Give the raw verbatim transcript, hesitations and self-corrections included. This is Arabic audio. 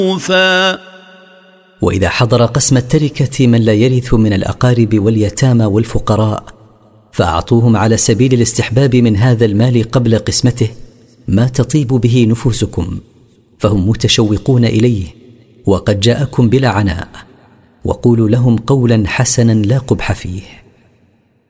وإذا حضر قسم التركة من لا يرث من الأقارب واليتامى والفقراء فأعطوهم على سبيل الاستحباب من هذا المال قبل قسمته ما تطيب به نفوسكم، فهم متشوقون إليه وقد جاءكم بلا عناء، وقولوا لهم قولا حسنا لا قبح فيه.